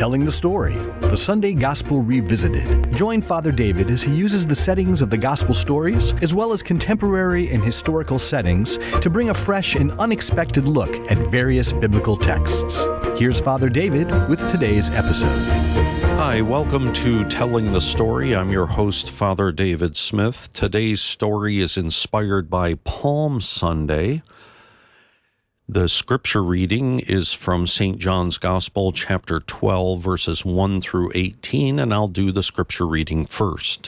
Telling the Story, the Sunday Gospel Revisited. Join Father David as he uses the settings of the Gospel stories, as well as contemporary and historical settings, to bring a fresh and unexpected look at various biblical texts. Here's Father David with today's episode. Hi, welcome to Telling the Story. I'm your host, Father David Smith. Today's story is inspired by Palm Sunday. The scripture reading is from St. John's Gospel, chapter 12, verses 1 through 18, and I'll do the scripture reading first.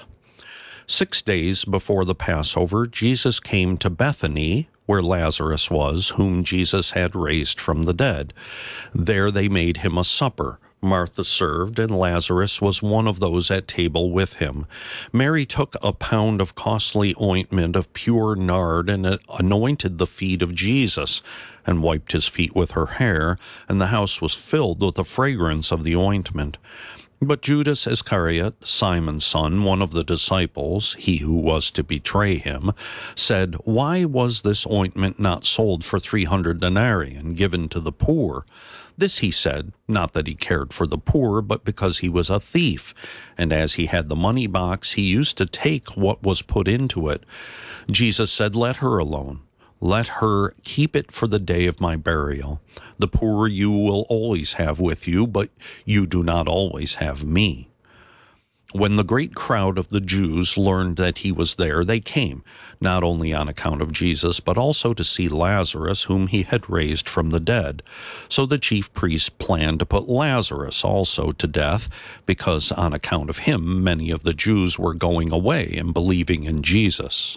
6 days before the Passover, Jesus came to Bethany, where Lazarus was, whom Jesus had raised from the dead. There they made him a supper. Martha served, and Lazarus was one of those at table with him. Mary took a pound of costly ointment of pure nard and anointed the feet of Jesus, and wiped his feet with her hair, and the house was filled with the fragrance of the ointment. But Judas Iscariot, Simon's son, one of the disciples, he who was to betray him, said, "Why was this ointment not sold for 300 denarii and given to the poor?" This he said, not that he cared for the poor, but because he was a thief, and as he had the money box, he used to take what was put into it. Jesus said, "Let her alone. Let her keep it for the day of my burial. The poor you will always have with you, but you do not always have me." When the great crowd of the Jews learned that he was there, they came, not only on account of Jesus, but also to see Lazarus, whom he had raised from the dead. So the chief priests planned to put Lazarus also to death, because on account of him many of the Jews were going away and believing in Jesus.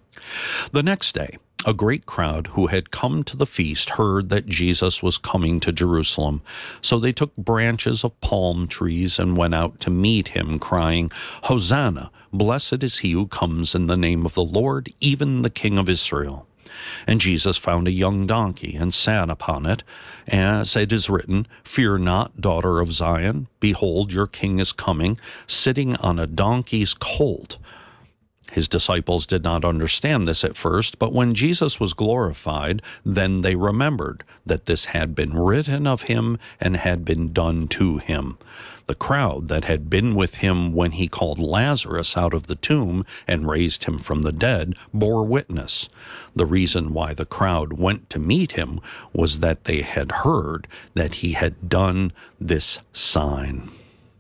The next day, a great crowd who had come to the feast heard that Jesus was coming to Jerusalem. So they took branches of palm trees and went out to meet him, crying, "Hosanna! Blessed is he who comes in the name of the Lord, even the King of Israel." And Jesus found a young donkey and sat upon it, as it is written, "Fear not, daughter of Zion. Behold, your king is coming, sitting on a donkey's colt." His disciples did not understand this at first, but when Jesus was glorified, then they remembered that this had been written of him and had been done to him. The crowd that had been with him when he called Lazarus out of the tomb and raised him from the dead bore witness. The reason why the crowd went to meet him was that they had heard that he had done this sign.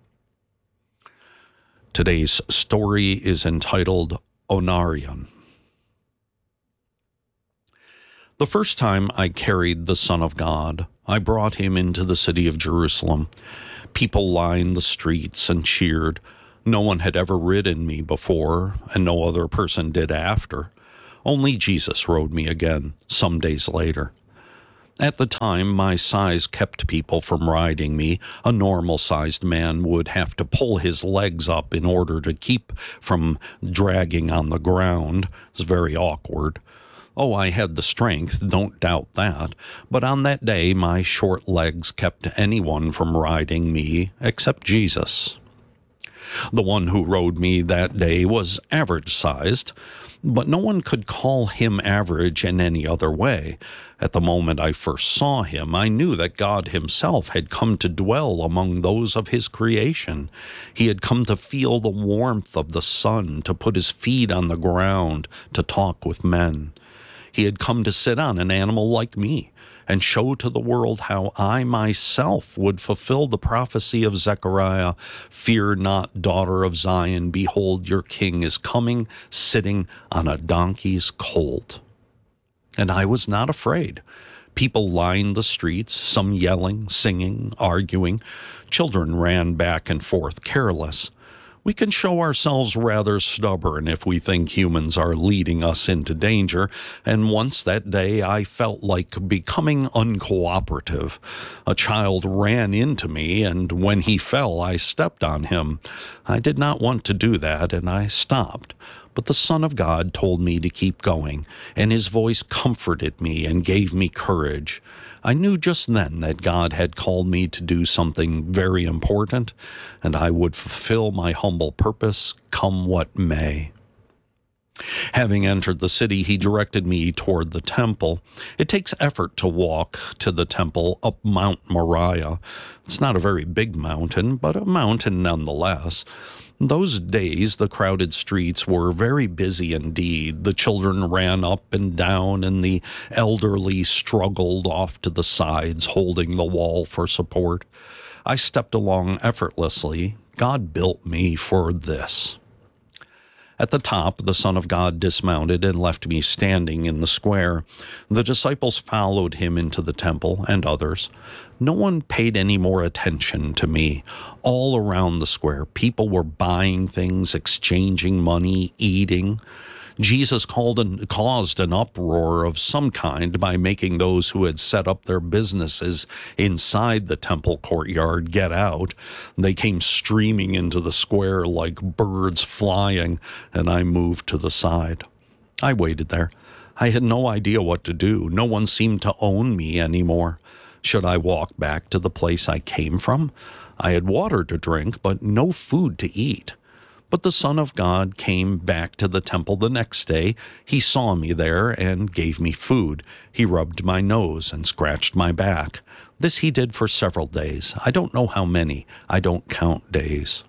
Today's story is entitled Onarion. The first time I carried the Son of God, I brought him into the city of Jerusalem. People lined the streets and cheered. No one had ever ridden me before, and no other person did after. Only Jesus rode me again, some days later. At the time, my size kept people from riding me. A normal-sized man would have to pull his legs up in order to keep from dragging on the ground. It's very awkward. Oh, I had the strength, don't doubt that. But on that day, my short legs kept anyone from riding me except Jesus. The one who rode me that day was average-sized, but no one could call him average in any other way. At the moment I first saw him, I knew that God himself had come to dwell among those of his creation. He had come to feel the warmth of the sun, to put his feet on the ground, to talk with men. He had come to sit on an animal like me, and show to the world how I myself would fulfill the prophecy of Zechariah, "Fear not, daughter of Zion, behold, your king is coming, sitting on a donkey's colt." And I was not afraid. People lined the streets, some yelling, singing, arguing. Children ran back and forth, careless. We can show ourselves rather stubborn if we think humans are leading us into danger, and once that day I felt like becoming uncooperative. A child ran into me, and when he fell, I stepped on him. I did not want to do that, and I stopped. But the Son of God told me to keep going, and his voice comforted me and gave me courage. I knew just then that God had called me to do something very important, and I would fulfill my humble purpose, come what may. Having entered the city, he directed me toward the temple. It takes effort to walk to the temple up Mount Moriah. It's not a very big mountain, but a mountain nonetheless. Those days, the crowded streets were very busy indeed. The children ran up and down, and the elderly struggled off to the sides, holding the wall for support. I stepped along effortlessly. God built me for this. At the top, the Son of God dismounted and left me standing in the square. The disciples followed him into the temple, and others. No one paid any more attention to me. All around the square, people were buying things, exchanging money, eating. Jesus caused an uproar of some kind by making those who had set up their businesses inside the temple courtyard get out. They came streaming into the square like birds flying, and I moved to the side. I waited there. I had no idea what to do. No one seemed to own me anymore. Should I walk back to the place I came from? I had water to drink, but no food to eat. But the Son of God came back to the temple the next day. He saw me there and gave me food. He rubbed my nose and scratched my back. This he did for several days. I don't know how many. I don't count days.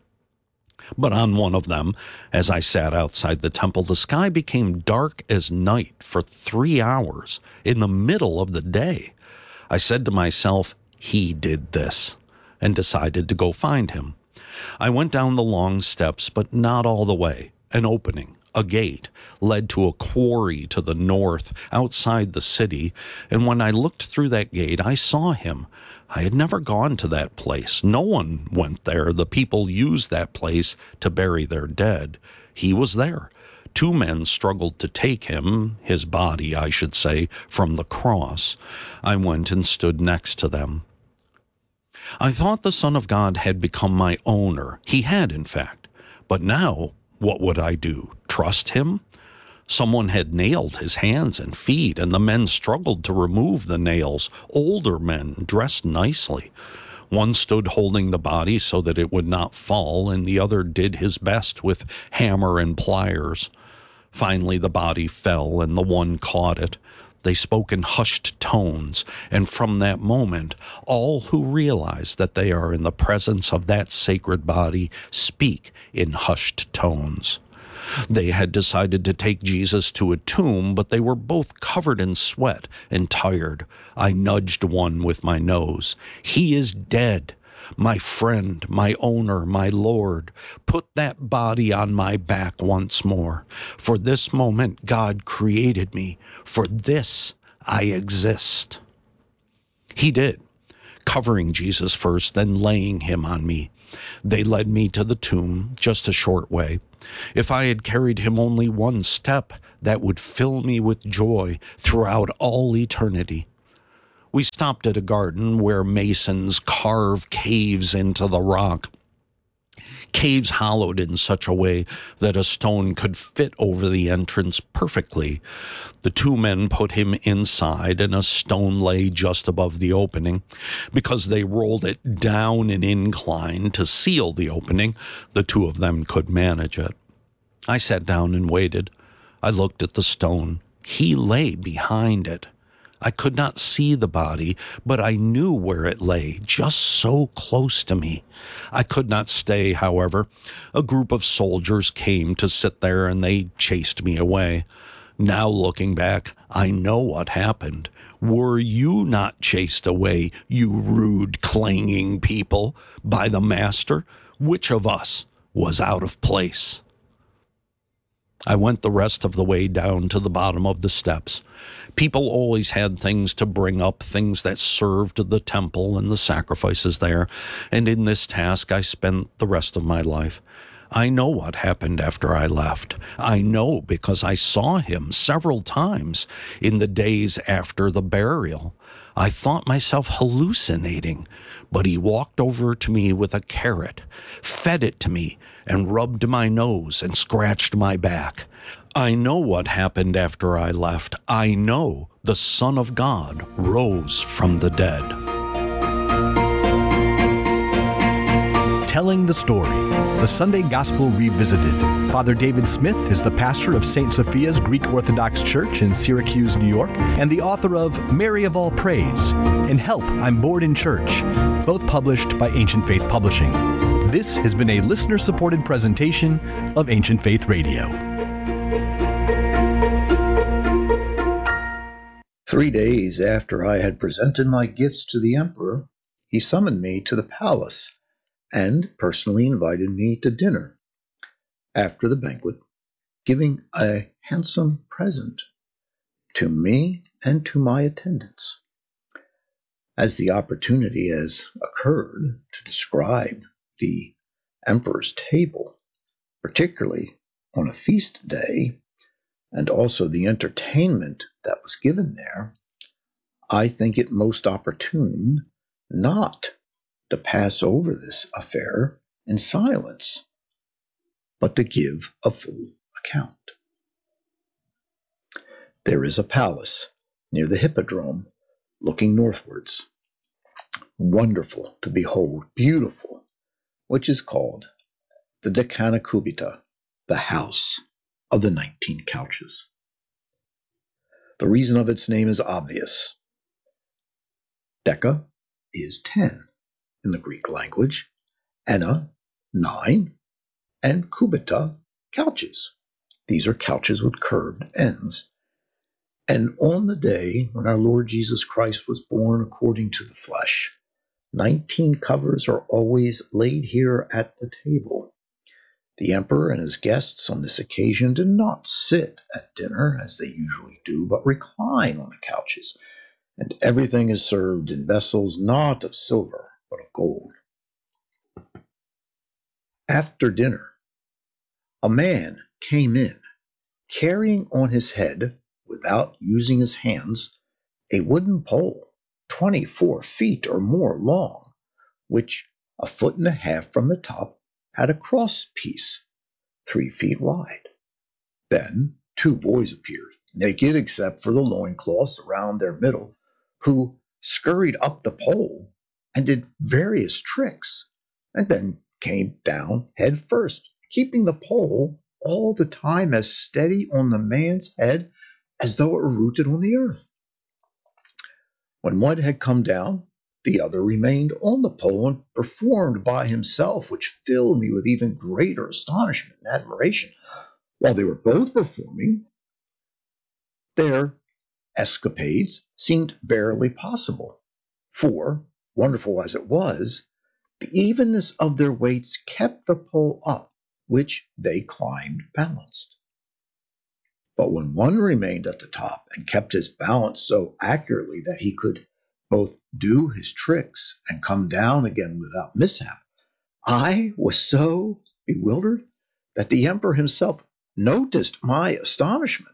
But on one of them, as I sat outside the temple, the sky became dark as night for 3 hours in the middle of the day. I said to myself, he did this, and decided to go find him. I went down the long steps, but not all the way. An opening, a gate, led to a quarry to the north, outside the city, and when I looked through that gate, I saw him. I had never gone to that place. No one went there. The people used that place to bury their dead. He was there. 2 men struggled to take him, his body, I should say, from the cross. I went and stood next to them. I thought the Son of God had become my owner. He had, in fact. But now, what would I do? Trust him? Someone had nailed his hands and feet, and the men struggled to remove the nails. Older men, dressed nicely. One stood holding the body so that it would not fall, and the other did his best with hammer and pliers. Finally, the body fell, and the one caught it. They spoke in hushed tones, and from that moment, all who realize that they are in the presence of that sacred body speak in hushed tones. They had decided to take Jesus to a tomb, but they were both covered in sweat and tired. I nudged one with my nose. He is dead. My friend, my owner, my Lord, put that body on my back once more. For this moment God created me. For this I exist. He did, covering Jesus first, then laying him on me. They led me to the tomb, just a short way. If I had carried him only one step, that would fill me with joy throughout all eternity. We stopped at a garden where masons carve caves into the rock. Caves hollowed in such a way that a stone could fit over the entrance perfectly. The 2 men put him inside, and a stone lay just above the opening. Because they rolled it down an incline to seal the opening, the 2 of them could manage it. I sat down and waited. I looked at the stone. He lay behind it. I could not see the body, but I knew where it lay, just so close to me. I could not stay, however. A group of soldiers came to sit there, and they chased me away. Now, looking back, I know what happened. Were you not chased away, you rude, clanging people, by the Master? Which of us was out of place? I went the rest of the way down to the bottom of the steps. People always had things to bring up, things that served the temple and the sacrifices there, and in this task I spent the rest of my life. I know what happened after I left. I know because I saw him several times in the days after the burial. I thought myself hallucinating, but he walked over to me with a carrot, fed it to me, and rubbed my nose and scratched my back. I know what happened after I left. I know the Son of God rose from the dead. Telling the Story, the Sunday Gospel Revisited. Father David Smith is the pastor of St. Sophia's Greek Orthodox Church in Syracuse, New York, and the author of Mary of All Praise and Help, I'm Bored in Church, both published by Ancient Faith Publishing. This has been a listener-supported presentation of Ancient Faith Radio. 3 days after I had presented my gifts to the emperor, he summoned me to the palace and personally invited me to dinner. After the banquet, giving a handsome present to me and to my attendants. As the opportunity has occurred to describe the emperor's table, particularly on a feast day, and also the entertainment that was given there, I think it most opportune not to pass over this affair in silence, but to give a full account. There is a palace near the Hippodrome looking northwards, wonderful to behold, beautiful, which is called the Decanacubita, the House of the 19 Couches. The reason of its name is obvious. Deca is 10 in the Greek language, Ena, 9, and Kubita, couches. These are couches with curved ends. And on the day when our Lord Jesus Christ was born according to the flesh, 19 covers are always laid here at the table. The emperor and his guests on this occasion did not sit at dinner as they usually do, but recline on the couches, and everything is served in vessels not of silver, but of gold. After dinner, a man came in, carrying on his head, without using his hands, a wooden pole 24 feet or more long, which 1.5 feet from the top had a cross piece 3 feet wide. Then 2 boys appeared, naked except for the loincloths around their middle, who scurried up the pole and did various tricks, and then came down head first, keeping the pole all the time as steady on the man's head as though it were rooted on the earth. When one had come down, the other remained on the pole and performed by himself, which filled me with even greater astonishment and admiration. While they were both performing, their escapades seemed barely possible, for, wonderful as it was, the evenness of their weights kept the pole up, which they climbed balanced. But when one remained at the top and kept his balance so accurately that he could both do his tricks and come down again without mishap, I was so bewildered that the emperor himself noticed my astonishment.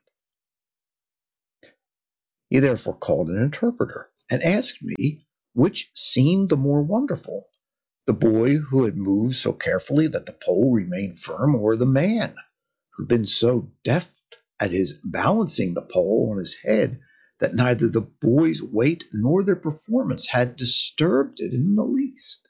He therefore called an interpreter and asked me which seemed the more wonderful, the boy who had moved so carefully that the pole remained firm, or the man who had been so deft at his balancing the pole on his head that neither the boy's weight nor their performance had disturbed it in the least.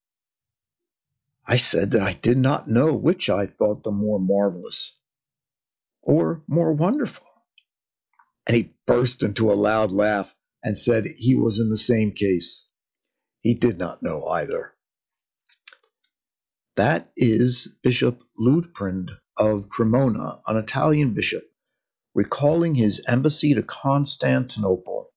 I said that I did not know which I thought the more marvelous or more wonderful. And he burst into a loud laugh and said he was in the same case. He did not know either. That is Bishop Liutprand of Cremona, an Italian bishop, recalling his embassy to Constantinople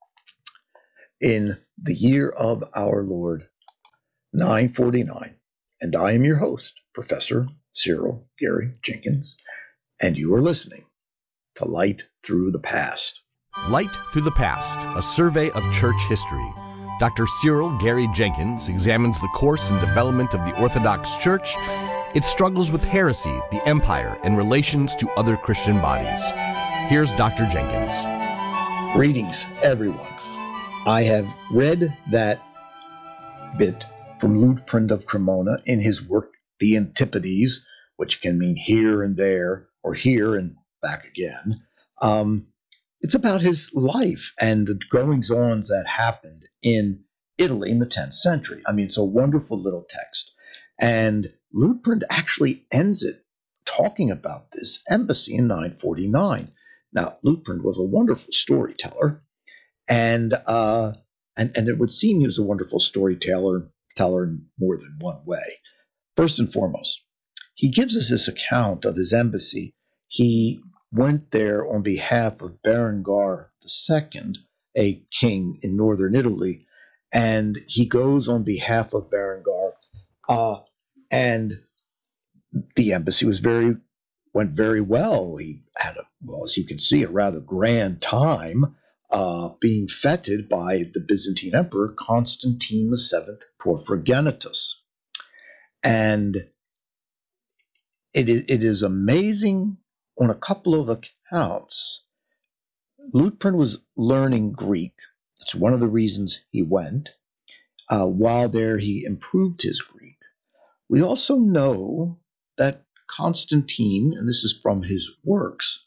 in the year of our Lord, 949. And I am your host, Professor Cyril Gary Jenkins, and you are listening to Light Through the Past. Light Through the Past, a survey of church history. Dr. Cyril Gary Jenkins examines the course and development of the Orthodox Church, its struggles with heresy, the empire, and relations to other Christian bodies. Here's Dr. Jenkins. Greetings, everyone. I have read that bit from Liutprand of Cremona in his work, The Antipodes, which can mean here and there, or here and back again. It's about his life and the goings-ons that happened in Italy in the 10th century. I mean, it's a wonderful little text. And Luitpold actually ends it talking about this embassy in 949. Now, Luitpold was a wonderful storyteller, and it would seem he was a wonderful storyteller in more than one way. First and foremost, he gives us this account of his embassy. He went there on behalf of Berengar II, a king in northern Italy, and he goes on behalf of Berengar, and the embassy went very well. He had, as you can see, a rather grand time being feted by the Byzantine Emperor Constantine VII Porphyrogenitus. And it is amazing on a couple of accounts. Luitpold was learning Greek. That's one of the reasons he went. While there, he improved his Greek. We also know that Constantine, and this is from his works,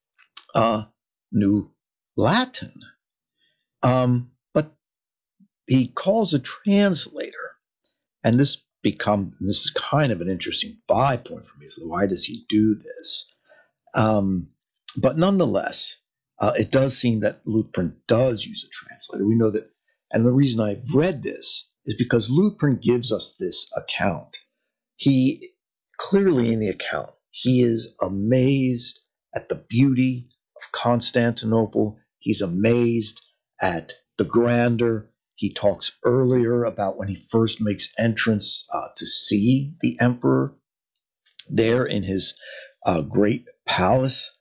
knew Latin. But he calls a translator, and this is kind of an interesting bypoint for me. Is why does he do this? But nonetheless, it does seem that Luitpold does use a translator. We know that, and the reason I've read this is because Luitpold gives us this account. He clearly in the account, he is amazed at the beauty of Constantinople. He's amazed at the grandeur. He talks earlier about when he first makes entrance to see the emperor there in his great palace,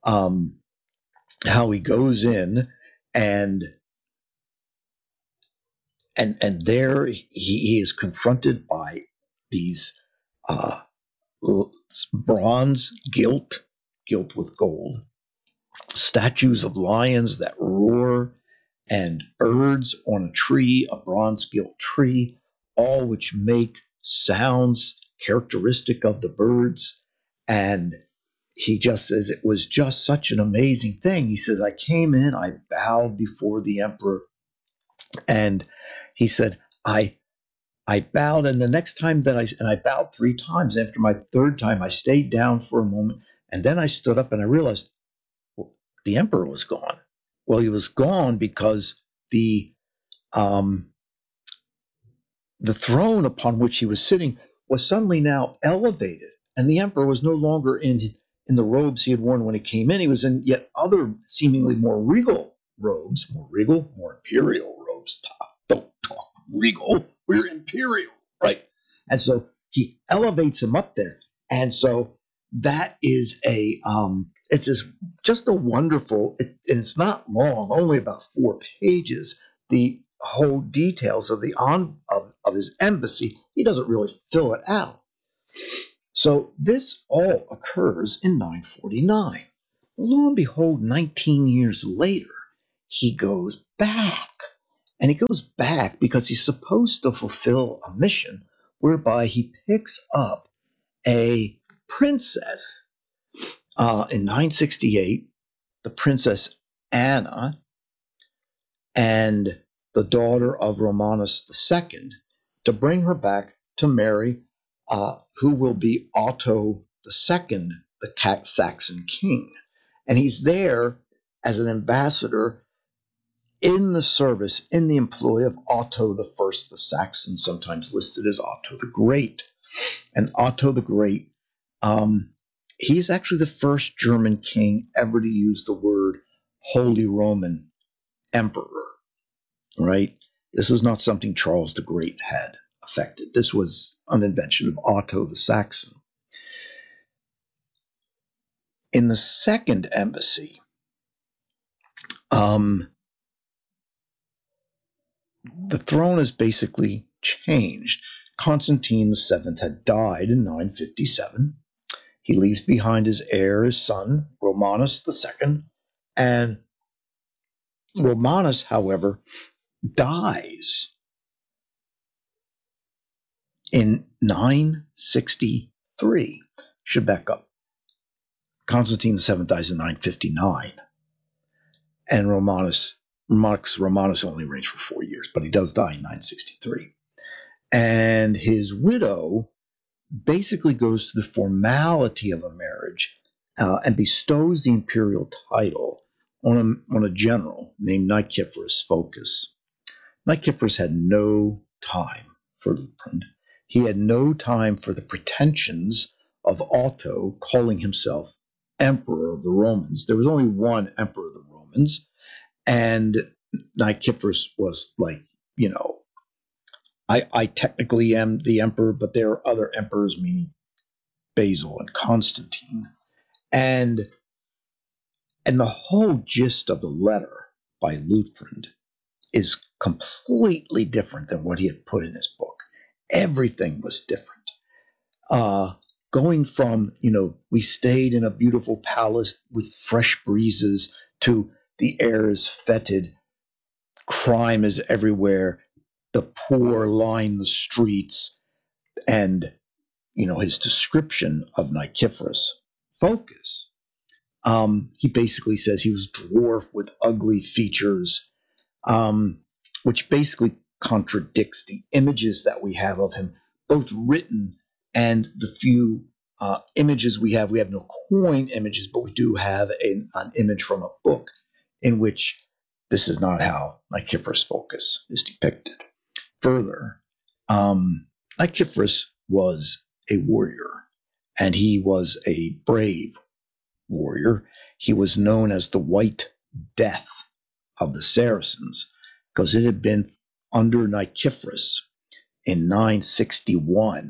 how he goes in and there he is confronted by these bronze gilt with gold statues of lions that roar and birds on a tree, a bronze gilt tree, all which make sounds characteristic of the birds. And he just says it was just such an amazing thing. He says, I came in, I bowed before the emperor, and he said, I bowed, and the next time that I bowed 3 times. After my 3rd time, I stayed down for a moment, and then I stood up and I realized the emperor was gone. Well, he was gone because the throne upon which he was sitting was suddenly now elevated, and the emperor was no longer in the robes he had worn when he came in. He was in yet other seemingly more regal robes, more imperial robes. Don't talk regal, we're imperial, right? And so he elevates him up there, and so that is just a wonderful. And it's not long, only about 4 pages. The whole details of of his embassy, he doesn't really fill it out. So this all occurs in 949. Lo and behold, 19 years later, he goes back. And he goes back because he's supposed to fulfill a mission whereby he picks up a princess in 968, the Princess Anna, and the daughter of Romanus II, to bring her back to marry who will be Otto II, the Saxon king. And he's there as an ambassador in the service, in the employ of Otto I, the Saxon, sometimes listed as Otto the Great. And Otto the Great, he's actually the first German king ever to use the word Holy Roman Emperor, right? This was not something Charles the Great had affected. This was an invention of Otto the Saxon. In the second embassy, the throne is basically changed. Constantine VII had died in 957. He leaves behind his heir, his son, Romanus II, and Romanus, however, dies in 963. Should back up. Constantine VII dies in 959, and Romanus only reigned for 4 years, but he does die in 963. And his widow basically goes to the formality of a marriage and bestows the imperial title on a general named Nicephorus Phocas. Nicephorus had no time for Luitpold. He had no time for the pretensions of Otto calling himself emperor of the Romans. There was only one emperor of the Romans, and Nicephorus was like, I technically am the emperor, but there are other emperors, meaning Basil and Constantine. And the whole gist of the letter by Luitpold is completely different than what he had put in his book. Everything was different. Going from, we stayed in a beautiful palace with fresh breezes to the air is fetid, crime is everywhere, the poor line the streets, and, his description of Nicephorus Phocas. He basically says he was dwarfed with ugly features, which basically contradicts the images that we have of him, both written and the few images we have. We have no coin images, but we do have an image from a book in which this is not how Nicephorus Phocas is depicted. Further, Nicephorus was a warrior, and he was a brave warrior. He was known as the White Death of the Saracens because it had been under Nicephorus in 961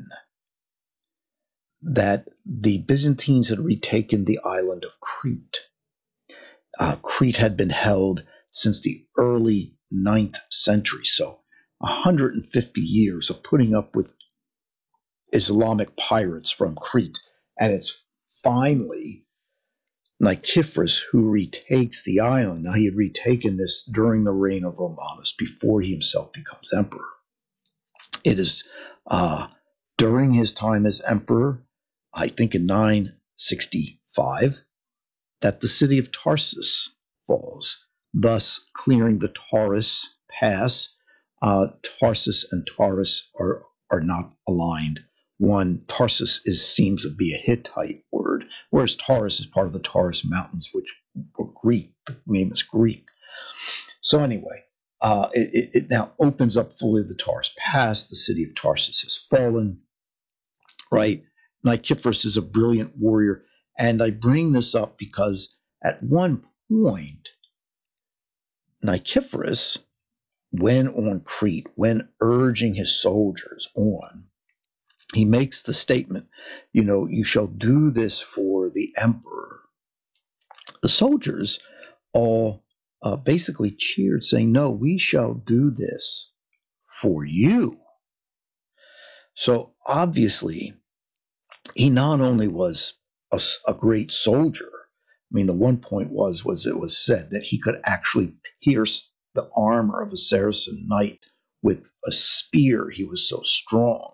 that the Byzantines had retaken the island of Crete. Crete had been held since the early 9th century, so 150 years of putting up with Islamic pirates from Crete. And it's finally Nicephorus who retakes the island. Now, he had retaken this during the reign of Romanus before he himself becomes emperor. It is during his time as emperor, I think in 965, that the city of Tarsus falls, thus clearing the Taurus Pass. Tarsus and Taurus are not aligned. One, Tarsus seems to be a Hittite word, whereas Taurus is part of the Taurus Mountains, which were Greek. The name is Greek. So anyway, it now opens up fully the Taurus Pass. The city of Tarsus has fallen, right? Nicephorus is a brilliant warrior. And I bring this up because at one point, Nicephorus, when on Crete, when urging his soldiers on, he makes the statement, you shall do this for the emperor. The soldiers all basically cheered, saying, no, we shall do this for you. So obviously, he not only was a great soldier. I mean, the one point was it was said that he could actually pierce the armor of a Saracen knight with a spear. He was so strong.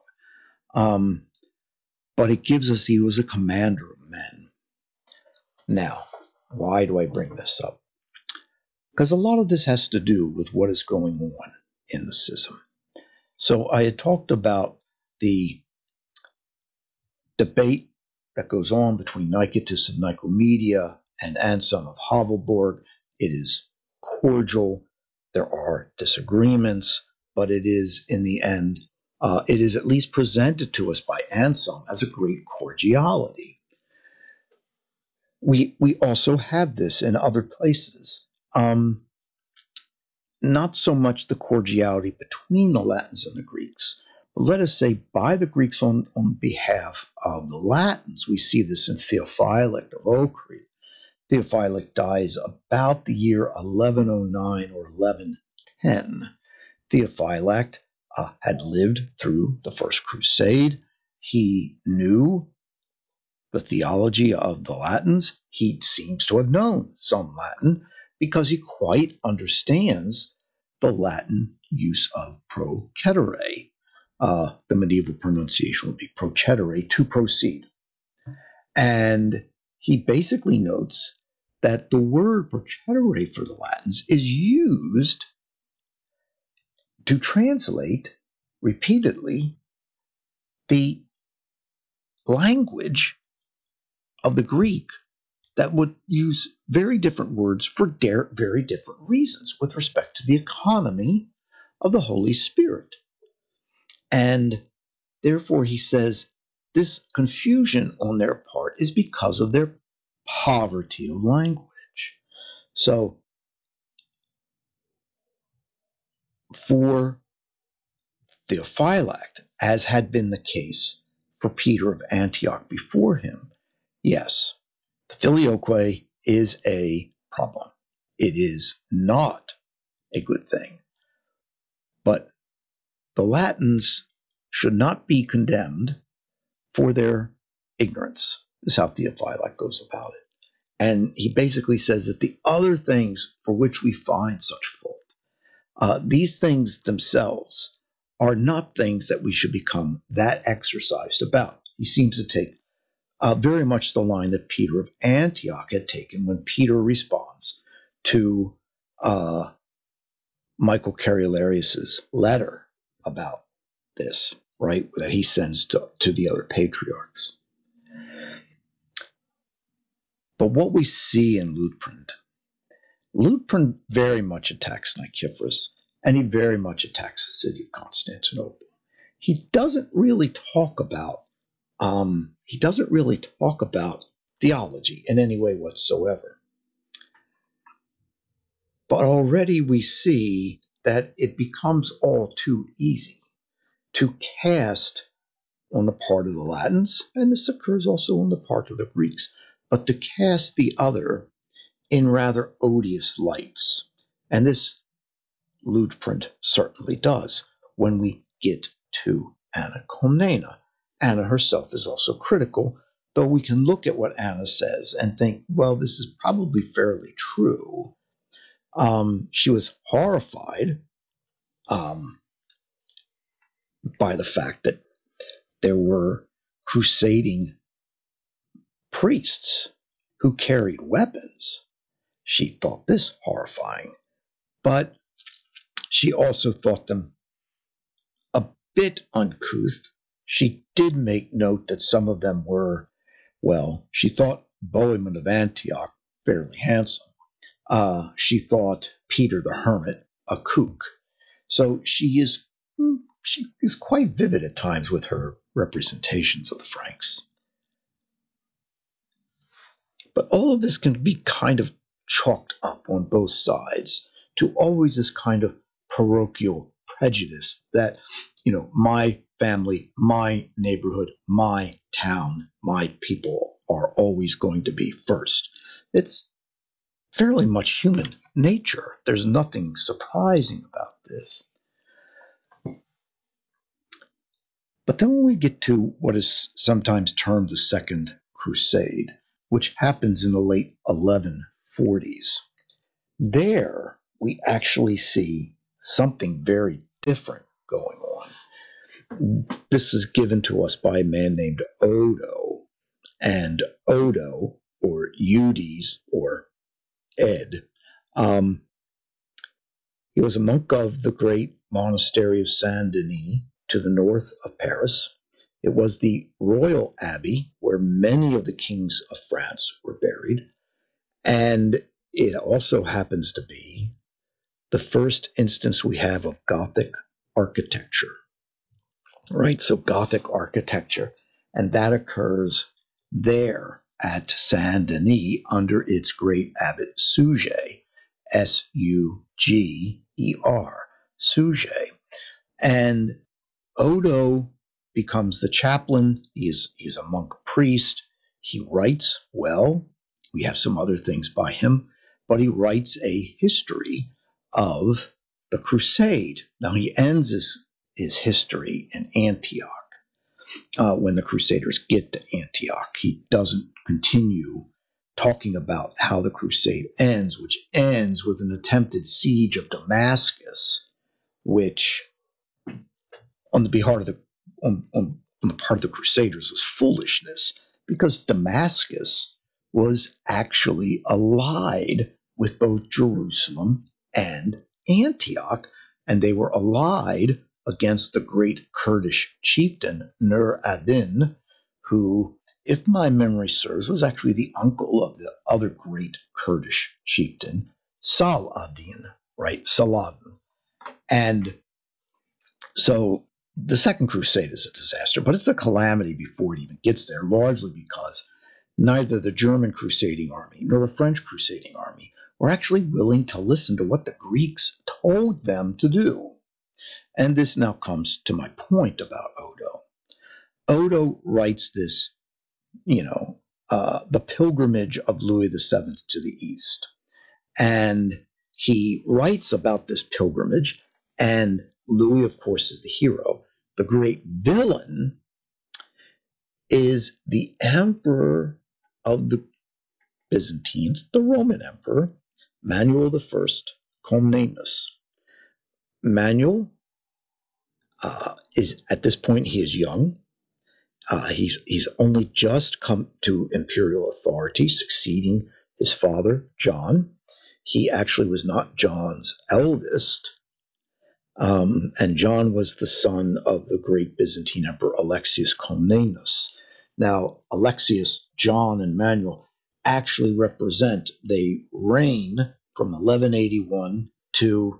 But it gives us he was a commander of men. Now, why do I bring this up? Because a lot of this has to do with what is going on in the schism. So I had talked about the debate that goes on between Nicetas of Nicomedia and Anselm of Havelberg. It is cordial. There are disagreements, but it is, in the end, it is at least presented to us by Anselm as a great cordiality. We also have this in other places. Not so much the cordiality between the Latins and the Greeks, but let us say by the Greeks on behalf of the Latins. We see this in Theophylact of Ochride. Theophylact dies about the year 1109 or 1110. Theophylact had lived through the First Crusade. He knew the theology of the Latins. He seems to have known some Latin because he quite understands the Latin use of procetere. The medieval pronunciation would be procedere, to proceed. And he basically notes that the word procedere for the Latins is used to translate repeatedly the language of the Greek that would use very different words for very different reasons with respect to the economy of the Holy Spirit. And therefore, he says this confusion on their part is because of their poverty of language. So, for Theophylact, as had been the case for Peter of Antioch before him, yes, the filioque is a problem. It is not a good thing. But the Latins should not be condemned for their ignorance, is how Theophylact goes about it. And he basically says that the other things for which we find such fault, these things themselves are not things that we should become that exercised about. He seems to take very much the line that Peter of Antioch had taken when Peter responds to Michael Carolarius's letter about this, right, that he sends to the other patriarchs. But what we see in Liutprand very much attacks Nicephorus, and he very much attacks the city of Constantinople. He doesn't really talk about theology in any way whatsoever. But already we see that it becomes all too easy to cast on the part of the Latins, and this occurs also on the part of the Greeks, but to cast the other in rather odious lights. And this Liutprand certainly does when we get to Anna Comnena. Anna herself is also critical, though we can look at what Anna says and think, well, this is probably fairly true. She was horrified by the fact that there were crusading priests who carried weapons. She thought this horrifying, but she also thought them a bit uncouth. She did make note that some of them were, well, she thought Bohemond of Antioch fairly handsome. She thought Peter the Hermit a kook. So she is quite vivid at times with her representations of the Franks. But all of this can be kind of chalked up on both sides to always this kind of parochial prejudice that, my family, my neighborhood, my town, my people are always going to be first. It's fairly much human nature. There's nothing surprising about this. But then when we get to what is sometimes termed the Second Crusade, which happens in the late 1140s, there we actually see something very different going on. This is given to us by a man named Odo, and Odo, or Eudes, or Ed, he was a monk of the great monastery of Saint Denis to the north of Paris. It was the royal abbey where many of the kings of France were buried, and it also happens to be the first instance we have of Gothic architecture. Right, so Gothic architecture, and that occurs there at Saint Denis under its great abbot Suger, Suger, Suger. And Odo becomes the chaplain. He's a monk priest. He writes well. We have some other things by him, but he writes a history of the crusade. Now he ends his history in Antioch. When the Crusaders get to Antioch, he doesn't continue talking about how the crusade ends, which ends with an attempted siege of Damascus, which on the part of the Crusaders was foolishness, because Damascus was actually allied with both Jerusalem and Antioch, and they were allied against the great Kurdish chieftain Nur ad-Din, who, if my memory serves, was actually the uncle of the other great Kurdish chieftain, Saladin, right? Saladin. And so the Second Crusade is a disaster, but it's a calamity before it even gets there, largely because neither the German crusading army nor the French crusading army were actually willing to listen to what the Greeks told them to do. And this now comes to my point about Odo. Odo writes this, the pilgrimage of Louis VII to the East. And he writes about this pilgrimage, and Louis, of course, is the hero. The great villain is the emperor of the Byzantines, the Roman emperor, Manuel I Comnenus. Manuel is, at this point, he is young. He's only just come to imperial authority, succeeding his father, John. He actually was not John's eldest, and John was the son of the great Byzantine emperor Alexius Comnenus. Now, Alexius, John, and Manuel actually represent, they reign from 1081 to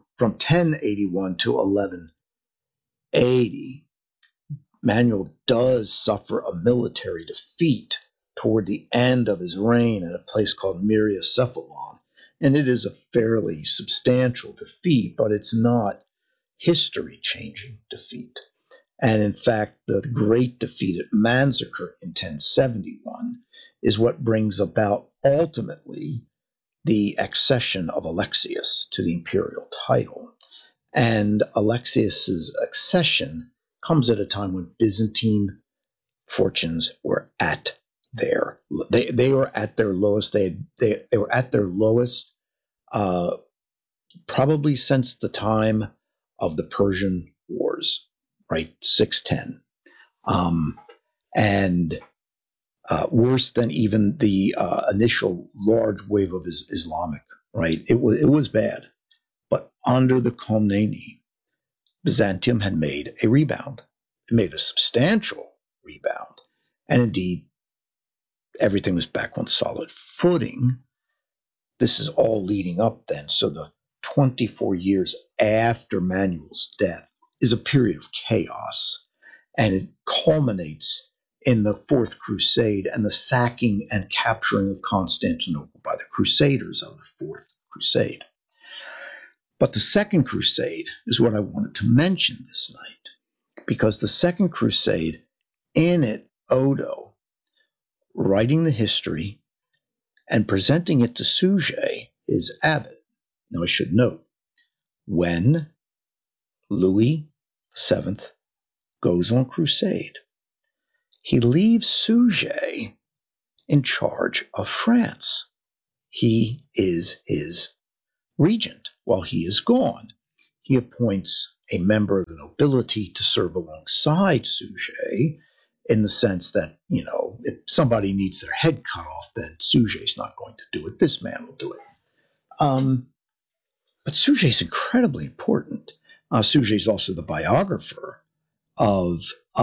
1180. Manuel does suffer a military defeat toward the end of his reign at a place called Myriacephalon. And it is a fairly substantial defeat, but it's not history-changing defeat. And in fact, the great defeat at Manzikert in 1071 is what brings about ultimately the accession of Alexius to the imperial title. And Alexius's accession comes at a time when Byzantine fortunes were at their they were at their lowest. They were at their lowest probably since the time of the Persian Wars, right? 610, and worse than even the initial large wave of Islamic. Right? It was bad, but under the Komneni, Byzantium had made a rebound. It made a substantial rebound. And indeed, everything was back on solid footing. This is all leading up then. So the 24 years after Manuel's death is a period of chaos. And it culminates in the Fourth Crusade and the sacking and capturing of Constantinople by the Crusaders of the Fourth Crusade. But the Second Crusade is what I wanted to mention this night, because the Second Crusade, in it, Odo, writing the history and presenting it to Suger, his abbot. Now, I should note, when Louis VII goes on crusade, he leaves Suger in charge of France. He is his regent while he is gone. He appoints a member of the nobility to serve alongside Suger, in the sense that, if somebody needs their head cut off, then Suger's not going to do it. This man will do it. But Suger's incredibly important. Suger's also the biographer of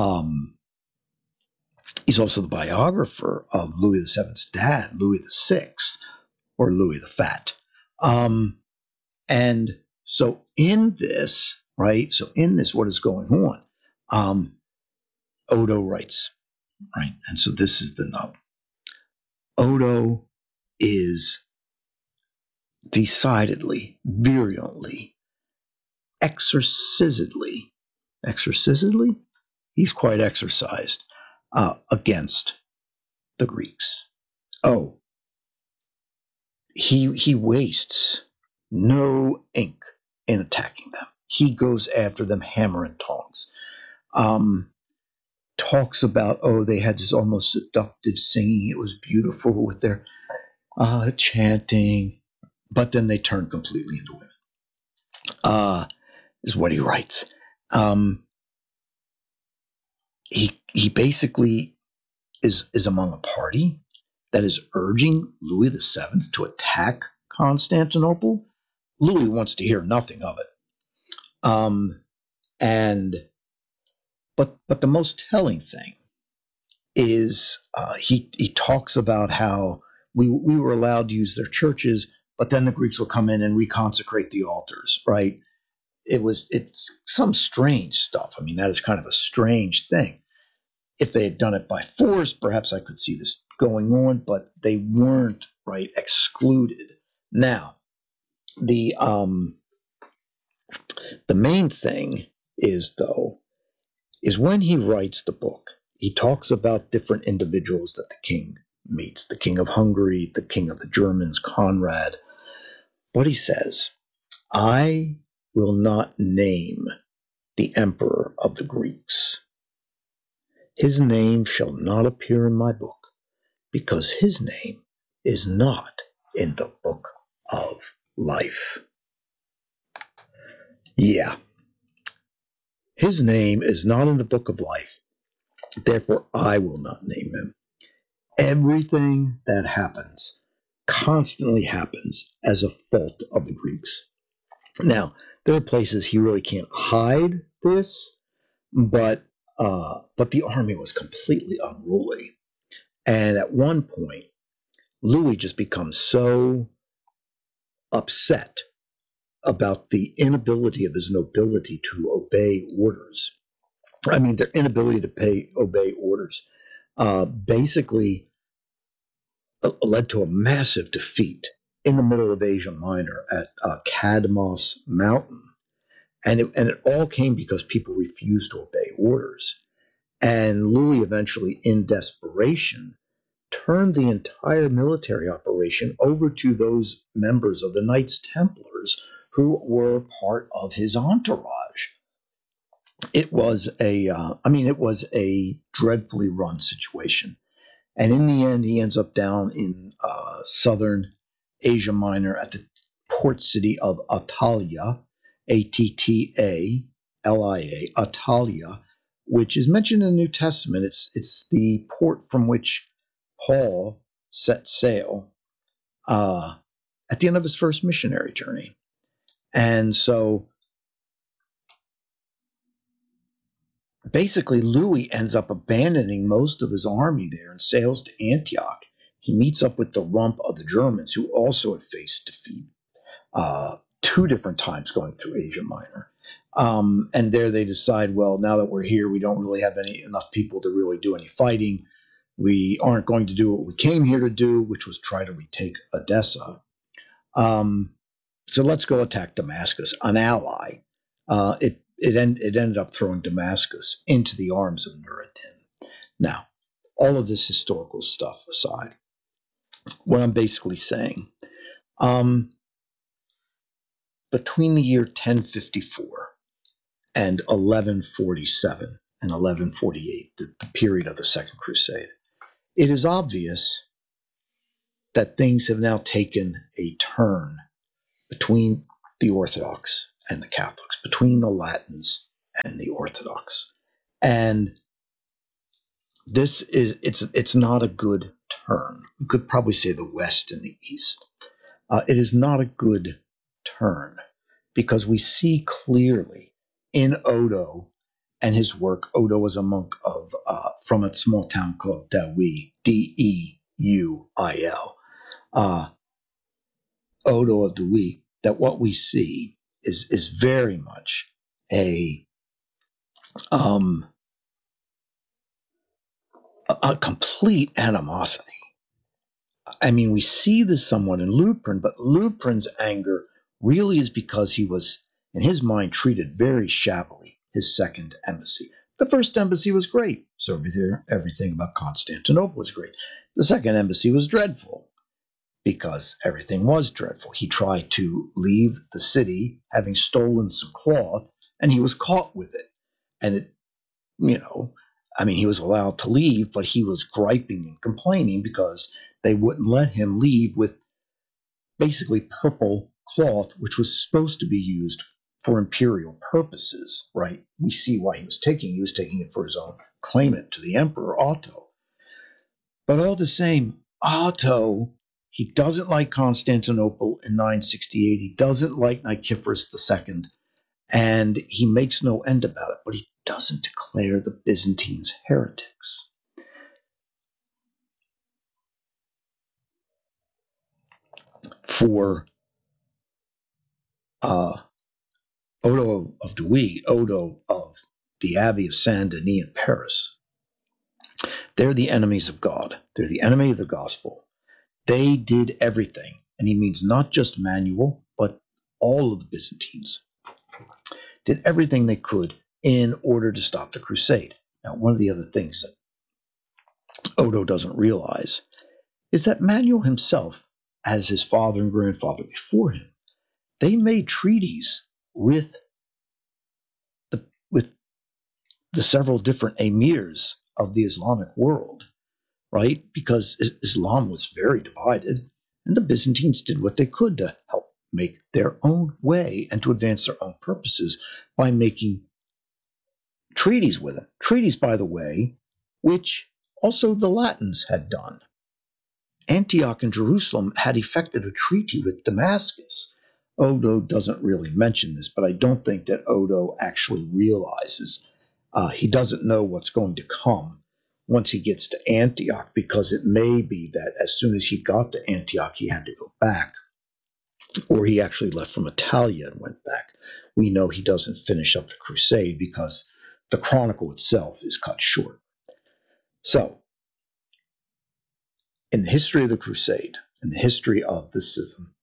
Louis VII's dad, Louis VI, or Louis the Fat. And so in this, right? So in this, what is going on? Odo writes, right? And so this is the nub. Odo is decidedly, virulently, exorcisedly, he's quite exercised against the Greeks. Oh, he wastes no ink in attacking them. He goes after them hammer and tongs. Talks about, they had this almost seductive singing. It was beautiful with their chanting, but then they turned completely into women. Is what he writes. He basically is among a party that is urging Louis VII to attack Constantinople. Louis wants to hear nothing of it. But the most telling thing is he talks about how we were allowed to use their churches, but then the Greeks would come in and reconsecrate the altars, right? It's some strange stuff. I mean, that is kind of a strange thing. If they had done it by force, perhaps I could see this going on, but they weren't, right, excluded. Now, the main thing is, though, is when he writes the book, he talks about different individuals that the king meets, the king of Hungary, the king of the Germans, Conrad. But he says, I will not name the emperor of the Greeks. His name shall not appear in my book, because his name is not in the book of life. Yeah. His name is not in the book of life. Therefore, I will not name him. Everything that happens constantly happens as a fault of the Greeks. Now, there are places he really can't hide this, but the army was completely unruly. And at one point, Louis just becomes so upset about the inability of his nobility to obey orders. I mean, their inability to obey orders basically led to a massive defeat in the middle of Asia Minor at Cadmos Mountain. And it all came because people refused to obey orders. And Louis eventually, in desperation, turned the entire military operation over to those members of the Knights Templars who were part of his entourage. It was it was a dreadfully run situation. And in the end, he ends up down in southern Asia Minor at the port city of Attalia, Attalia, Attalia, which is mentioned in the New Testament. It's the port from which Paul set sail at the end of his first missionary journey. And so basically, Louis ends up abandoning most of his army there and sails to Antioch. He meets up with the rump of the Germans, who also had faced defeat two different times going through Asia Minor. And there they decide, well, now that we're here, we don't really have enough people to really do any fighting. We aren't going to do what we came here to do, which was try to retake Edessa. So let's go attack Damascus, an ally. It ended up throwing Damascus into the arms of Nur-ad-Din. Now, all of this historical stuff aside, what I'm basically saying, between the year 1054 and 1147 and 1148, the period of the Second Crusade, it is obvious that things have now taken a turn between the Orthodox and the Catholics, between the Latins and the Orthodox. And it's not a good turn. You could probably say the West and the East. It is not a good turn because we see clearly in Odo and his work. Odo was a monk from a small town called Deuil, Deuil. Odo of Deuil, that what we see is very much a complete animosity. I mean, we see this somewhat in Lupin, but Lupin's anger really is because he was, in his mind, treated very shabbily, his second embassy. The first embassy was great, so everything about Constantinople was great. The second embassy was dreadful, because everything was dreadful. He tried to leave the city, having stolen some cloth, and he was caught with it. And he was allowed to leave, but he was griping and complaining because they wouldn't let him leave with basically purple cloth, which was supposed to be used for imperial purposes, right? We see why he was taking it for his own claimant to the emperor, Otto. But all the same, Otto, he doesn't like Constantinople in 968. He doesn't like Nicephorus II, and he makes no end about it, but he doesn't declare the Byzantines heretics. for Odo of Douai, Odo of the Abbey of Saint Denis in Paris. They're the enemies of God. They're the enemy of the gospel. They did everything, and he means not just Manuel, but all of the Byzantines did everything they could in order to stop the crusade. Now, one of the other things that Odo doesn't realize is that Manuel himself, as his father and grandfather before him, they made treaties with the several different emirs of the Islamic world, right? Because Islam was very divided, and the Byzantines did what they could to help make their own way and to advance their own purposes by making treaties with them. Treaties, by the way, which also the Latins had done. Antioch and Jerusalem had effected a treaty with Damascus. Odo doesn't really mention this, but I don't think that Odo actually realizes. He doesn't know what's going to come once he gets to Antioch, because it may be that as soon as he got to Antioch, he had to go back, or he actually left from Italia and went back. We know he doesn't finish up the crusade because the chronicle itself is cut short. So, in the history of the crusade, in the history of the schism,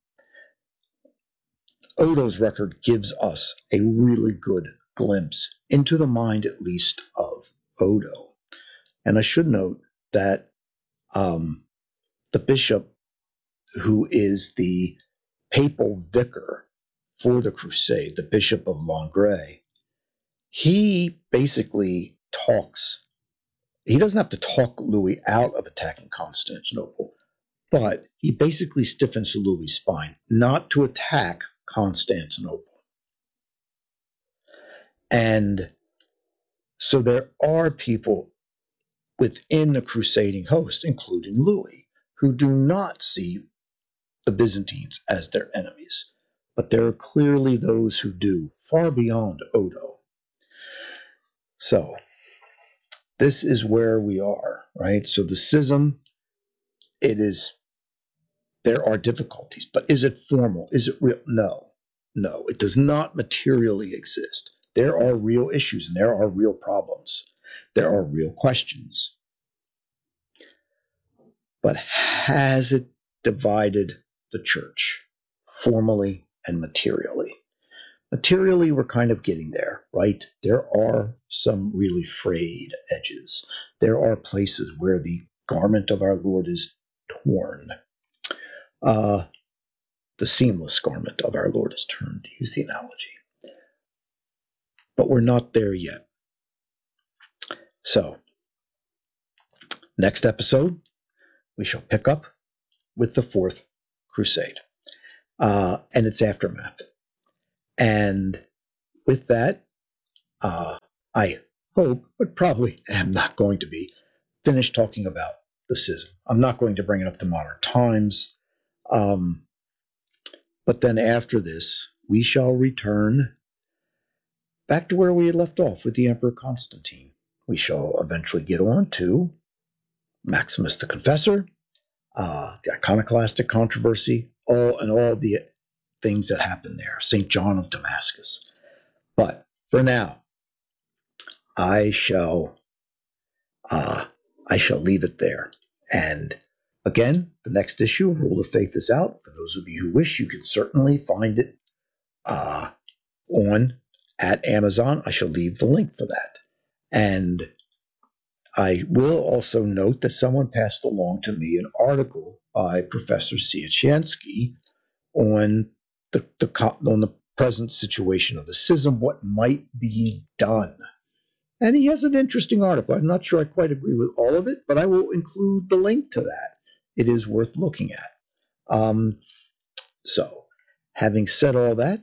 Odo's record gives us a really good glimpse into the mind, at least, of Odo. And I should note that the bishop, who is the papal vicar for the crusade, the Bishop of Langres, he basically he doesn't have to talk Louis out of attacking Constantinople, but he basically stiffens Louis' spine not to attack Constantinople. And so there are people within the crusading host, including Louis, who do not see the Byzantines as their enemies. But there are clearly those who do, far beyond Odo. So this is where we are, right? So the schism, there are difficulties, but is it formal? Is it real? No, it does not materially exist. There are real issues and there are real problems. There are real questions. But has it divided the church formally and materially? Materially, we're kind of getting there, right? There are some really frayed edges. There are places where the garment of our Lord is torn. The seamless garment of our Lord is torn, to use the analogy. But we're not there yet. So, next episode, we shall pick up with the Fourth Crusade and its aftermath. And with that, I hope, but probably am not going to be, finished talking about the schism. I'm not going to bring it up to modern times. But then after this, we shall return back to where we had left off with the Emperor Constantine. We shall eventually get on to Maximus the Confessor, the iconoclastic controversy, all the things that happened there, St. John of Damascus. But for now, I shall leave it there. And again, the next issue, Rule of Faith, is out. For those of you who wish, you can certainly find it at Amazon. I shall leave the link for that. And I will also note that someone passed along to me an article by Professor Siecienski on the present situation of the schism, what might be done. And he has an interesting article. I'm not sure I quite agree with all of it, but I will include the link to that. It is worth looking at. So, having said all that,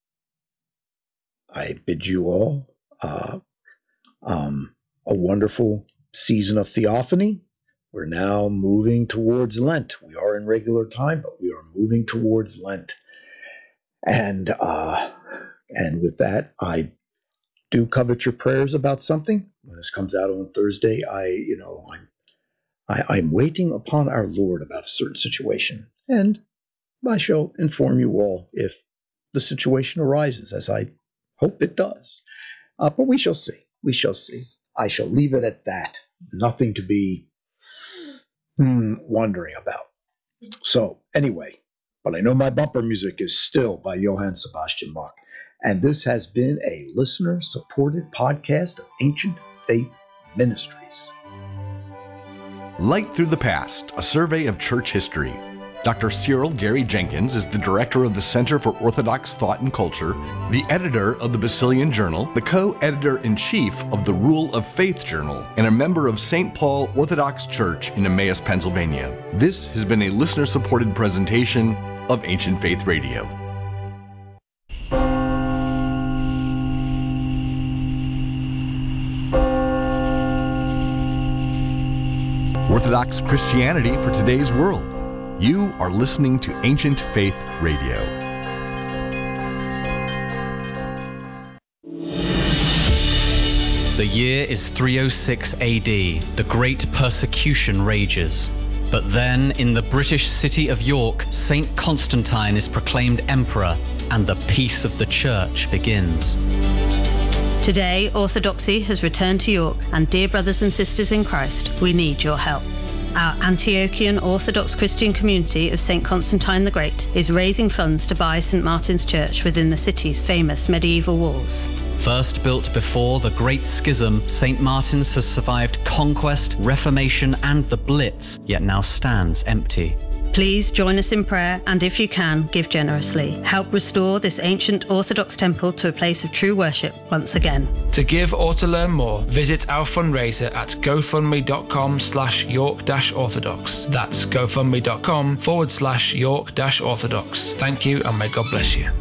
I bid you all a wonderful season of theophany. We're now moving towards Lent. We are in regular time, but we are moving towards Lent. And with that, I do covet your prayers about something. When this comes out on Thursday, I'm waiting upon our Lord about a certain situation. And I shall inform you all if the situation arises, as I hope it does. But we shall see. We shall see. I shall leave it at that. Nothing to be wondering about. So, anyway, but I know my bumper music is still by Johann Sebastian Bach. And this has been a listener-supported podcast of Ancient Faith Ministries. Light Through the Past, a survey of church history. Dr. Cyril Gary Jenkins is the director of the Center for Orthodox Thought and Culture, the editor of the Basilian Journal, the co-editor-in-chief of the Rule of Faith Journal, and a member of St. Paul Orthodox Church in Emmaus, Pennsylvania. This has been a listener-supported presentation of Ancient Faith Radio. Orthodox Christianity for today's world. You are listening to Ancient Faith Radio. The year is 306 AD. The Great Persecution rages. But then, in the British city of York, Saint Constantine is proclaimed emperor, and the peace of the church begins. Today, Orthodoxy has returned to York, and dear brothers and sisters in Christ, we need your help. Our Antiochian Orthodox Christian community of St. Constantine the Great is raising funds to buy St. Martin's Church within the city's famous medieval walls. First built before the Great Schism, St. Martin's has survived conquest, Reformation, and the Blitz, yet now stands empty. Please join us in prayer, and if you can, give generously. Help restore this ancient Orthodox temple to a place of true worship once again. To give or to learn more, visit our fundraiser at gofundme.com/York-Orthodox. That's gofundme.com/York-Orthodox. Thank you, and may God bless you.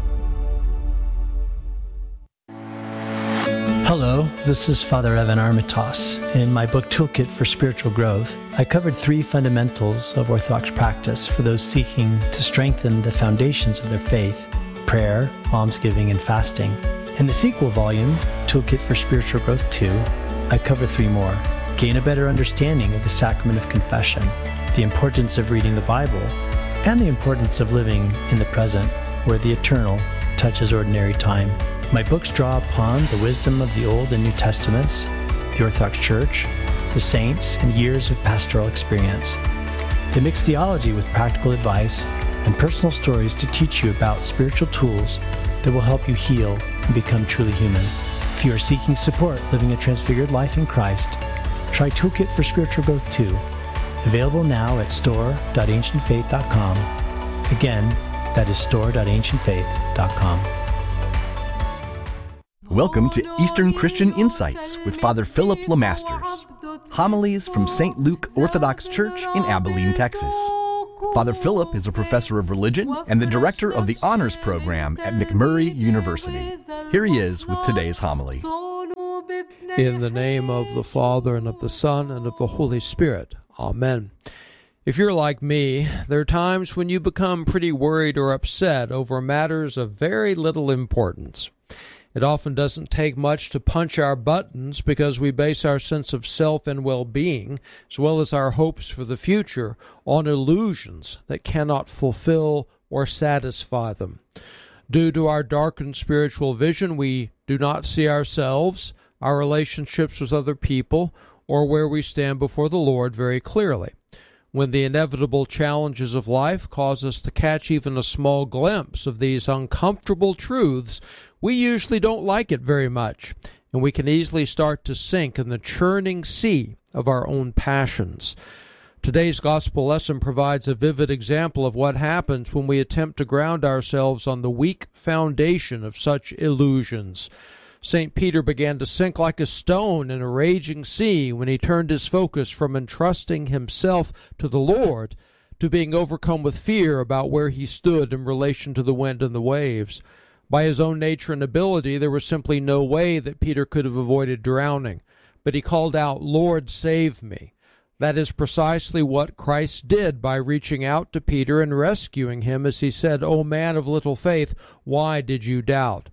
Hello, this is Father Evan Armitage. In my book Toolkit for Spiritual Growth, I covered 3 fundamentals of Orthodox practice for those seeking to strengthen the foundations of their faith: prayer, almsgiving, and fasting. In the sequel volume, Toolkit for Spiritual Growth 2, I cover 3 more. Gain a better understanding of the sacrament of confession, the importance of reading the Bible, and the importance of living in the present, where the eternal touches ordinary time. My books draw upon the wisdom of the Old and New Testaments, the Orthodox Church, the saints, and years of pastoral experience. They mix theology with practical advice and personal stories to teach you about spiritual tools that will help you heal and become truly human. If you are seeking support living a transfigured life in Christ, try Toolkit for Spiritual Growth 2, available now at store.ancientfaith.com. Again, that is store.ancientfaith.com. Welcome to Eastern Christian Insights with Father Philip LeMasters. Homilies from St. Luke Orthodox Church in Abilene, Texas. Father Philip is a professor of religion and the director of the honors program at McMurray University. Here he is with today's homily. In the name of the Father, and of the Son, and of the Holy Spirit. Amen. If you're like me, there are times when you become pretty worried or upset over matters of very little importance. It often doesn't take much to punch our buttons because we base our sense of self and well-being, as well as our hopes for the future, on illusions that cannot fulfill or satisfy them. Due to our darkened spiritual vision, we do not see ourselves, our relationships with other people, or where we stand before the Lord very clearly. When the inevitable challenges of life cause us to catch even a small glimpse of these uncomfortable truths, we usually don't like it very much, and we can easily start to sink in the churning sea of our own passions. Today's gospel lesson provides a vivid example of what happens when we attempt to ground ourselves on the weak foundation of such illusions. St. Peter began to sink like a stone in a raging sea when he turned his focus from entrusting himself to the Lord to being overcome with fear about where he stood in relation to the wind and the waves. By his own nature and ability, there was simply no way that Peter could have avoided drowning. But he called out, "Lord, save me." That is precisely what Christ did by reaching out to Peter and rescuing him as he said, "O man of little faith, why did you doubt?"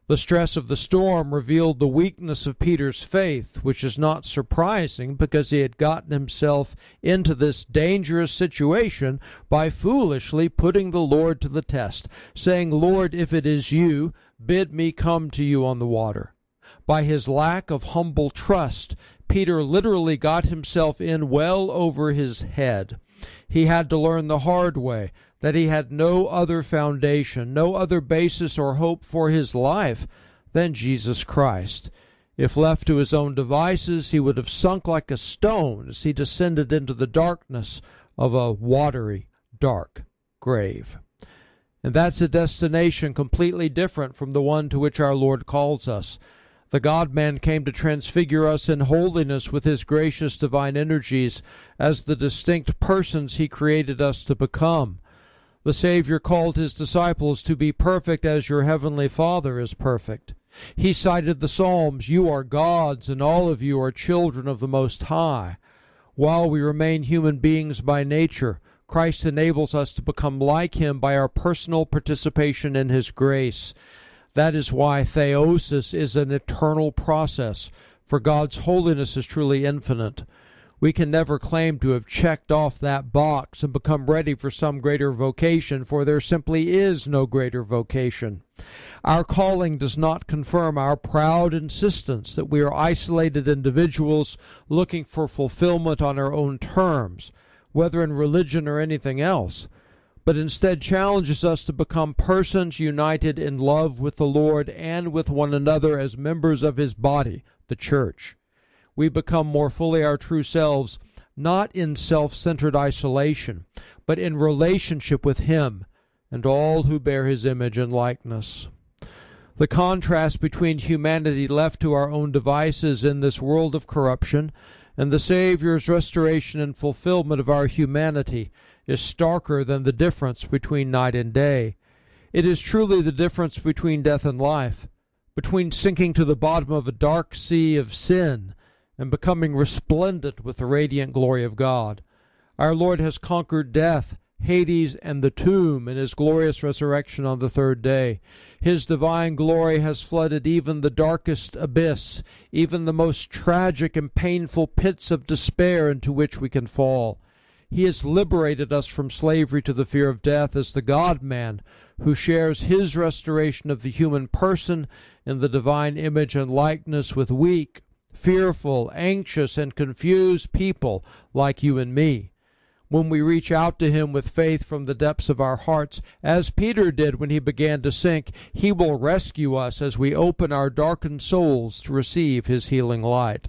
The stress of the storm revealed the weakness of Peter's faith, which is not surprising because he had gotten himself into this dangerous situation by foolishly putting the Lord to the test, saying, "Lord, if it is you, bid me come to you on the water." By his lack of humble trust, Peter literally got himself in well over his head. He had to learn the hard way that he had no other foundation, no other basis or hope for his life than Jesus Christ. If left to his own devices, he would have sunk like a stone as he descended into the darkness of a watery, dark grave. And that's a destination completely different from the one to which our Lord calls us. The God-man came to transfigure us in holiness with his gracious divine energies as the distinct persons he created us to become. The Savior called his disciples to be perfect as your heavenly Father is perfect. He cited the Psalms, "You are gods, and all of you are children of the Most High." While we remain human beings by nature, Christ enables us to become like him by our personal participation in his grace. That is why theosis is an eternal process, for God's holiness is truly infinite. We can never claim to have checked off that box and become ready for some greater vocation, for there simply is no greater vocation. Our calling does not confirm our proud insistence that we are isolated individuals looking for fulfillment on our own terms, whether in religion or anything else, but instead challenges us to become persons united in love with the Lord and with one another as members of his body, the church. We become more fully our true selves, not in self-centered isolation, but in relationship with him and all who bear his image and likeness. The contrast between humanity left to our own devices in this world of corruption and the Savior's restoration and fulfillment of our humanity is starker than the difference between night and day. It is truly the difference between death and life, between sinking to the bottom of a dark sea of sin and becoming resplendent with the radiant glory of God. Our Lord has conquered death, Hades, and the tomb in his glorious resurrection on the third day. His divine glory has flooded even the darkest abyss, even the most tragic and painful pits of despair into which we can fall. He has liberated us from slavery to the fear of death as the God-man who shares his restoration of the human person in the divine image and likeness with weak, fearful, anxious, and confused people like you and me. When we reach out to him with faith from the depths of our hearts, as Peter did when he began to sink, he will rescue us as we open our darkened souls to receive his healing light.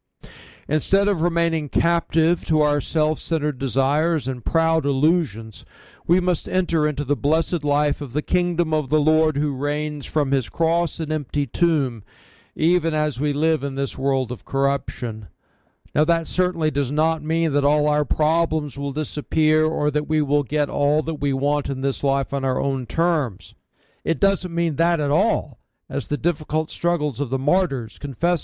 Instead of remaining captive to our self-centered desires and proud illusions, we must enter into the blessed life of the kingdom of the Lord who reigns from his cross and empty tomb, even as we live in this world of corruption. Now, that certainly does not mean that all our problems will disappear or that we will get all that we want in this life on our own terms. It doesn't mean that at all, as the difficult struggles of the martyrs confess